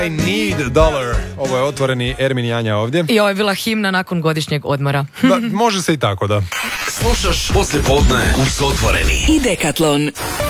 I need dollar. Ovo je otvoreni Ermin Janja ovdje. I ovo je bila himna nakon godišnjeg odmora. Da, može se i tako, da. Slušaš Poslijepodne uz Otvoreni. I Decathlon.